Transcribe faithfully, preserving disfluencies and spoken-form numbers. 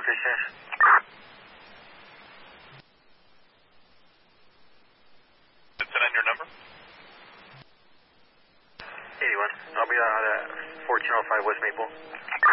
Fish. Send in your number. eighty-one. I'll be out at fourteen oh five West Maple.